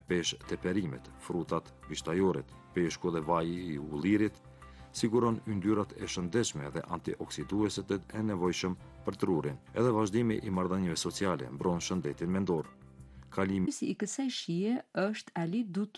Peshë të perimet, frutat, vishtajoret, peshku dhe vaji I ullirit, siguron yndyrat e shëndetshme dhe antioksidueset e nevojshëm për trurin, edhe vazhdimi I marrëdhënieve sociale mbron shëndetin mendor. Kalimi I kësaj shije është Ali Dut